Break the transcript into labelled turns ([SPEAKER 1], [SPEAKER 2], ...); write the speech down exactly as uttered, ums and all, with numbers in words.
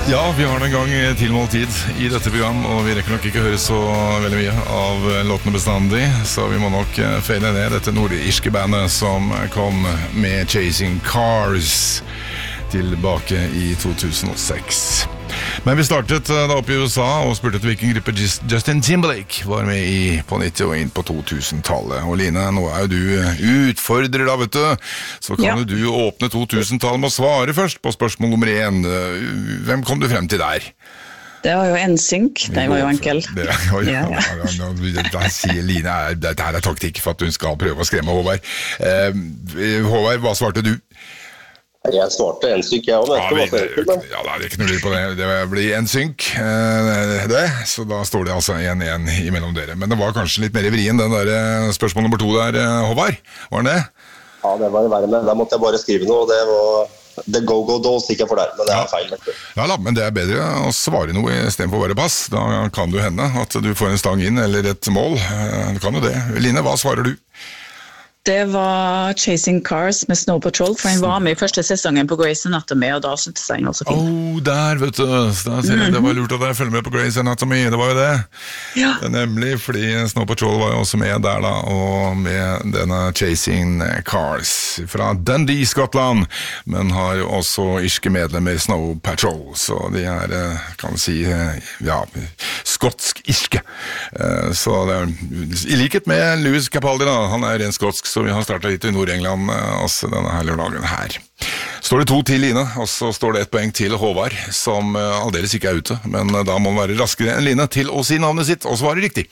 [SPEAKER 1] Ja, vi har en gang tilmålt tid i dette program, og vi rekker nok ikke høre så veldig mye av låtene bestandig, så vi må nok fade ned dette nordirske bandet som kom med Chasing Cars tilbake i to tusen og seks. Men vi startet da oppe i U S A og spurte til hvilken gruppe Justin Timberlake var med i på nitti og inn på to tusen-tallet. Og Line, nå er jo du utfordrer da, vet du. Så kan ja. jo du åpne to tusen-tallet med å svare først på spørsmål nummer én. Hvem kom du frem til der?
[SPEAKER 2] Det var jo N Sync, det var jo enkel.
[SPEAKER 1] Det, ja, ja, ja. Der sier Line, dette her er taktikk for at hun skal prøve å skremme Håvard. Eh, Håvard, hva svarte du?
[SPEAKER 3] Jeg svarte N Sync, jeg også.
[SPEAKER 1] Ja, det, ja, det er ikke noe lyd på det. Det blir N Sync, det. Så da står det altså en en imellom dere. Men det var kanskje litt mer i vrien, den der spørsmål nummer to der, Håvard. Var den det?
[SPEAKER 3] Ja, det var i verre med. Da måtte jeg bare skrive noe, og det var The Go-Go Dolls ikke for der, men det er feil.
[SPEAKER 1] Ja, da, men det er bedre å svare noe i stedet for å være pass. Da kan du hende at du får en stang inn eller et mål. Det kan jo det. Line, hva svarer du?
[SPEAKER 2] Det var Chasing Cars med Snow Patrol, for han var med i første sesongen på Grey's Anatomy, og da syntes jeg han var så fin.
[SPEAKER 1] Åh, oh, der, vet du. Der ser jeg, mm-hmm. Det var lurt at jeg følger med på Grey's Anatomy, det var jo det.
[SPEAKER 2] Ja.
[SPEAKER 1] Det er nemlig, fordi Snow Patrol var jo også med der da, og med denne Chasing Cars fra Dundee, Skottland, men har jo også irske medlemmer Snow Patrol, så de er, kan vi si, ja, skotsk-irske. Så det er, i likhet med Lewis Capaldi da, han er ren skotsk, så vi har startet litt i Nord-England også denne her lørdagen her. Står det to til, Line, og så står det et poeng til Håvard, som aldeles ikke er ute, men da må man være raskere enn Line til å si navnet sitt og svare riktig.